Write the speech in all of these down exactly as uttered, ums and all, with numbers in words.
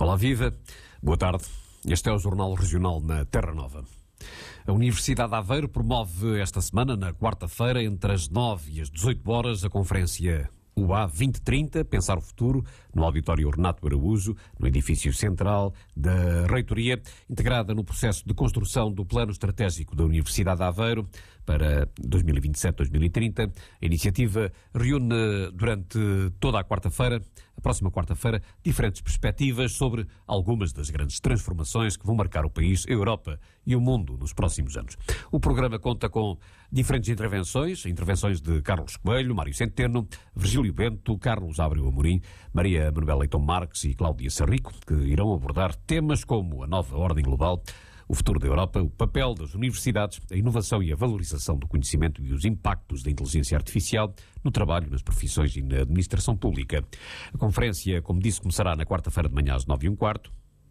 Olá, viva. Boa tarde. Este é o Jornal Regional na Terra Nova. A Universidade de Aveiro promove esta semana, na quarta-feira, entre as nove e as dezoito horas, a conferência U A vinte trinta, Pensar o Futuro, no auditório Renato Araújo, no edifício central da Reitoria, integrada no processo de construção do Plano Estratégico da Universidade de Aveiro para dois mil e vinte e sete a dois mil e trinta. A iniciativa reúne durante toda a quarta-feira, a próxima quarta-feira, diferentes perspectivas sobre algumas das grandes transformações que vão marcar o país, a Europa e o mundo nos próximos anos. O programa conta com diferentes intervenções, intervenções de Carlos Coelho, Mário Centeno, Virgílio Bento, Carlos Abreu Amorim, Maria Manuela Leitão Marques e Cláudia Sarrico, que irão abordar temas como a nova ordem global, o futuro da Europa, o papel das universidades, a inovação e a valorização do conhecimento e os impactos da inteligência artificial no trabalho, nas profissões e na administração pública. A conferência, como disse, começará na quarta-feira de manhã às nove e um quarto,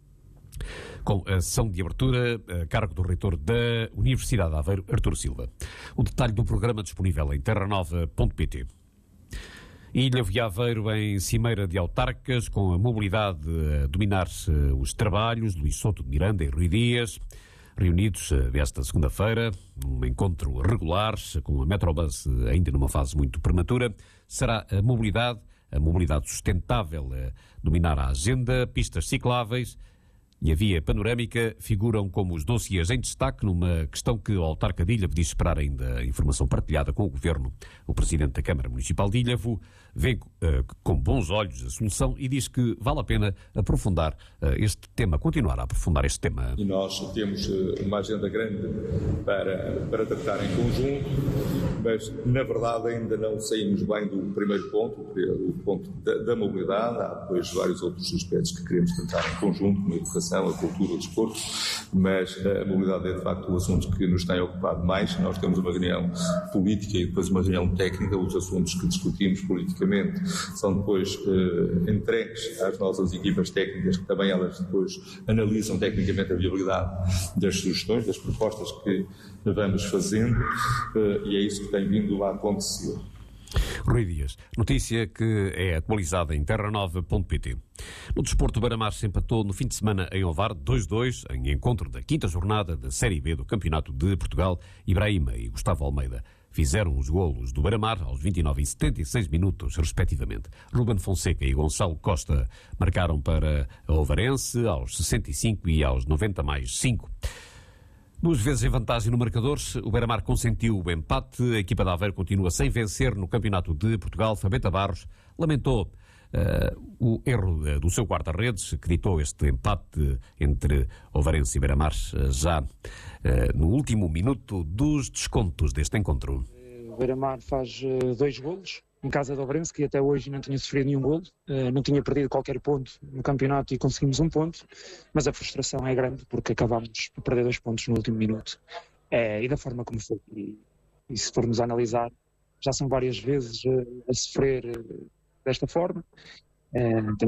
com a sessão de abertura a cargo do reitor da Universidade de Aveiro, Artur Silva. O detalhe do programa disponível em terra nova ponto pt. Ilha de Aveiro em cimeira de autarcas, com a mobilidade a dominar os trabalhos. Luís Souto de Miranda e Rui Dias, reunidos esta segunda-feira, num encontro regular, com a Metrobus ainda numa fase muito prematura. Será a mobilidade, a mobilidade sustentável a dominar a agenda, pistas cicláveis e a via panorâmica figuram como os dossiês em destaque numa questão que o autarca de Ilhavo diz esperar ainda informação partilhada com o Governo. O Presidente da Câmara Municipal de Ilhavo vê uh, com bons olhos a solução e diz que vale a pena aprofundar uh, este tema, continuar a aprofundar este tema. E nós temos uh, uma agenda grande para, para tratar em conjunto, mas na verdade ainda não saímos bem do primeiro ponto, o ponto da, da mobilidade. Há depois vários outros aspectos que queremos tratar em conjunto, como a educação, a cultura, o desporto, mas a mobilidade é de facto o assunto que nos tem ocupado mais. Nós temos uma reunião política e depois uma reunião técnica. Os assuntos que discutimos politicamente são depois eh, entregues às nossas equipas técnicas, que também elas depois analisam tecnicamente a viabilidade das sugestões, das propostas que vamos fazendo, eh, e é isso que tem vindo a acontecer. Rui Dias, notícia que é atualizada em terra nova ponto pt. No desporto, o Beira-Mar se empatou no fim de semana em Ovar, dois a dois, em encontro da quinta jornada da Série B do Campeonato de Portugal. Ibrahima e Gustavo Almeida fizeram os golos do Beira-Mar aos vinte e nove e setenta e seis minutos, respectivamente. Ruben Fonseca e Gonçalo Costa marcaram para a Ovarense aos sessenta e cinco e aos noventa mais cinco. Duas vezes em vantagem no marcador, o Beira-Mar consentiu o empate. A equipa de Aveiro continua sem vencer no Campeonato de Portugal. Fabeta Barros lamentou uh, o erro uh, do seu guarda-redes, que ditou este empate entre Ovarense e Beira-Mar uh, já uh, no último minuto dos descontos deste encontro. O Beira-Mar faz uh, dois golos em casa do Ovarense, que até hoje não tinha sofrido nenhum golo, uh, não tinha perdido qualquer ponto no campeonato e conseguimos um ponto, mas a frustração é grande porque acabámos por perder dois pontos no último minuto, uh, e da forma como foi. E, e se formos a analisar, já são várias vezes uh, a sofrer uh, desta forma. Uh, temos